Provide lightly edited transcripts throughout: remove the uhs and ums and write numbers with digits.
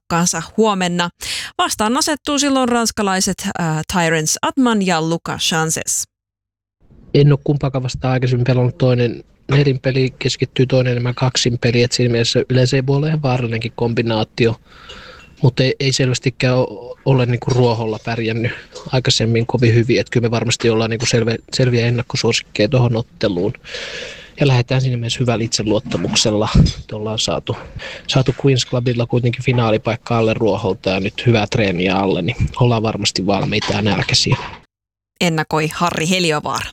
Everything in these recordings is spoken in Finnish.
urakkaansa huomenna. Vastaan asettuu silloin ranskalaiset Tyrens Atman ja Luca Chances. En ole kumpaakaan vastaan aikaisemmin pelannut. Toinen netin peli keskittyy, toinen enemmän kaksin peli, että siinä mielessä yleensä ei voi olla ihan vaarallinenkin kombinaatio. Mutta ei selvästikään ole niinku ruoholla pärjännyt aikaisemmin kovin hyvin, että kyllä me varmasti ollaan niinku selviä ennakkosuosikkeja tuohon otteluun. Ja lähdetään siinä mielessä hyvällä itseluottamuksella. Ollaan saatu Queens Clubilla kuitenkin finaalipaikka alle ruoholta ja nyt hyvää treeniä alle, niin ollaan varmasti valmiita ja nälkäisiä. Ennakoi Harri Heliovaara.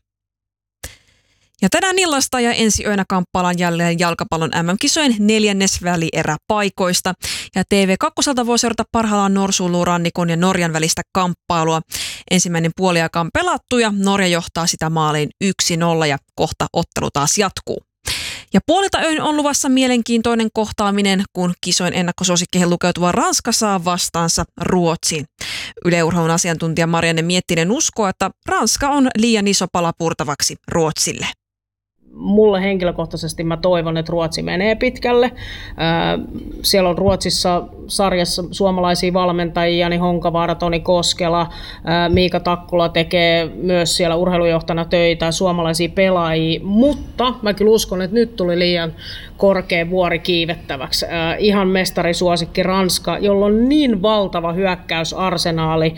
Ja tänään illasta ja ensi yönä kamppaillaan jälleen jalkapallon MM-kisojen 4. välieräpaikoista. Ja TV2 voi seurata parhaillaan Norsunluurannikon ja Norjan välistä kamppailua. Ensimmäinen puoliaika on pelattu ja Norja johtaa sitä maaliin 1-0 ja kohta ottelu taas jatkuu. Ja puolilta yön on luvassa mielenkiintoinen kohtaaminen, kun kisojen ennakkosuosikkeihin lukeutuva Ranska saa vastaansa Ruotsiin. Yle Urheilun asiantuntija Marianne Miettinen uskoo, että Ranska on liian iso pala purtavaksi Ruotsille. Mulle henkilökohtaisesti mä toivon, että Ruotsi menee pitkälle. Siellä on Ruotsissa sarjassa suomalaisia valmentajia, niin Honkavaara, Toni Koskela, Miika Takkula tekee myös siellä urheilujohtana töitä, suomalaisia pelaajia, mutta mä kyllä uskon, että nyt tuli liian korkea vuori kiivettäväksi. Ihan mestarisuosikki Ranska, jolla on niin valtava hyökkäysarsenaali.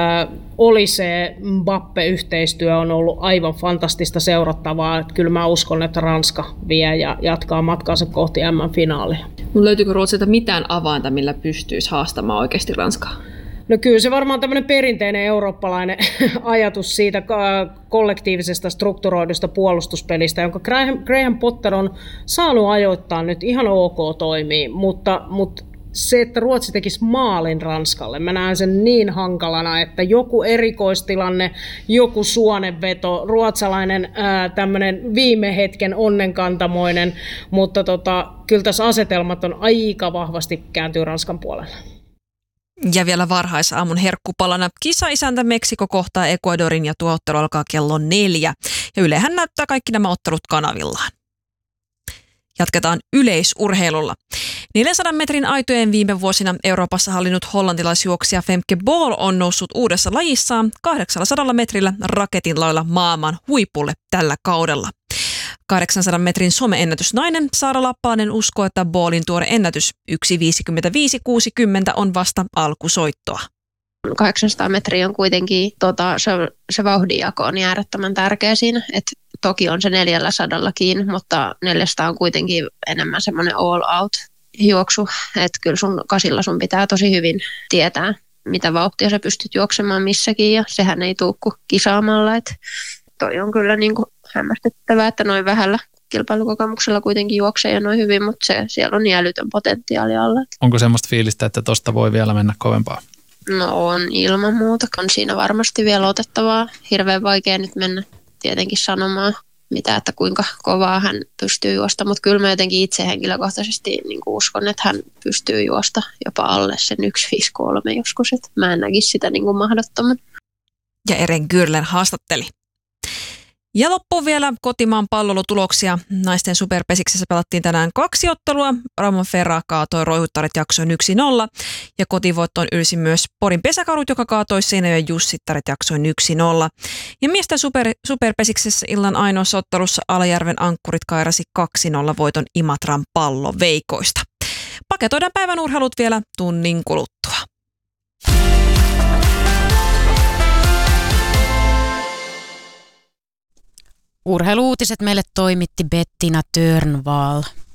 Oli se Mbappe-yhteistyö on ollut aivan fantastista seurattavaa. Että kyllä mä uskon, että Ranska vie ja jatkaa matkaansa kohti MM-finaalia. Löytyykö Ruotsilta mitään avainta, millä pystyisi haastamaan oikeasti Ranskaa? No kyllä se varmaan tämmöinen perinteinen eurooppalainen ajatus siitä kollektiivisesta strukturoidusta puolustuspelistä, jonka Graham Potter on saanut ajoittaa nyt ihan ok toimii, mutta se, että Ruotsi tekisi maalin Ranskalle, mä näen sen niin hankalana, että joku erikoistilanne, joku suonenveto, ruotsalainen tämmöinen viime hetken onnenkantamoinen, mutta kyllä tässä asetelmat on aika vahvasti kääntyy Ranskan puolelle. Ja vielä varhaisaamun herkkupalana kisaisäntä Meksiko kohtaa Ecuadorin ja tuo ottelu alkaa kello 4. Ja Ylehän näyttää kaikki nämä ottelut kanavillaan. Jatketaan yleisurheilulla. 400 metrin aitojen viime vuosina Euroopassa hallinnut hollantilaisjuoksija Femke Bol on noussut uudessa lajissaan 800 metrillä raketinlailla maailman huipulle tällä kaudella. 800 metrin some-ennätysnainen Saara Lappalainen uskoo, että Bolin tuore ennätys 1.55.60 on vasta alkusoittoa. 800 metriä on kuitenkin, se vauhdinjako on äärettömän tärkeä siinä, että toki on se 400-kin, mutta 400 on kuitenkin enemmän semmoinen all out juoksu, että kyllä sun kasilla sun pitää tosi hyvin tietää, mitä vauhtia sä pystyt juoksemaan missäkin ja sehän ei tule kuin kisaamalla, että toi on kyllä niin kuin hämmästyttävää, että noin vähällä kilpailukokemuksella kuitenkin juoksee ja noin hyvin, mutta siellä on niin älytön potentiaali alla. Onko semmoista fiilistä, että tosta voi vielä mennä kovempaa? No on ilman muuta, on siinä varmasti vielä otettavaa. Hirveän vaikea nyt mennä tietenkin sanomaan mitä, että kuinka kovaa hän pystyy juosta, mutta kyllä mä jotenkin itse henkilökohtaisesti niin uskon, että hän pystyy juosta jopa alle sen 1.53 joskus, että mä en näkisi sitä niin kuin mahdottoman. Ja Eren Gürlen haastatteli. Ja loppuun vielä kotimaan pallolutuloksia. Naisten superpesiksessä pelattiin tänään 2 ottelua. Ramon Ferra kaatoi Roihuttaret jaksoon 1-0. Ja kotivoittoon ylsi myös Porin Pesäkarut, joka kaatoi Seinäjoen Jussittaret jaksoon 1-0. Ja miesten superpesiksessä illan ainoassa ottelussa Alajärven ankkurit kairasi 2-0 voiton Imatran Palloveikoista. Paketoidaan päivän urheilut vielä tunnin kuluttua. Urheiluutiset meille toimitti Bettina Törnvall.